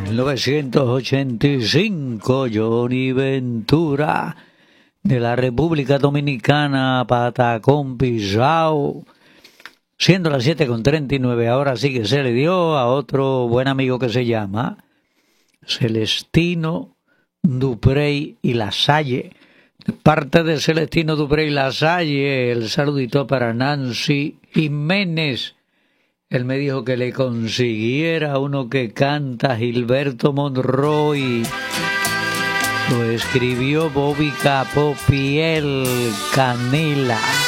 1985, Johnny Ventura, de la República Dominicana, Patacón, Pisao. Siendo las 7:39, ahora sí que se le dio a otro buen amigo que se llama Celestino Duprey y Lasalle. De parte de Celestino Duprey y Lasalle, el saludito para Nancy Jiménez. Él me dijo que le consiguiera uno que canta Gilberto Monroy. Lo escribió Bobby Capopiel Canela.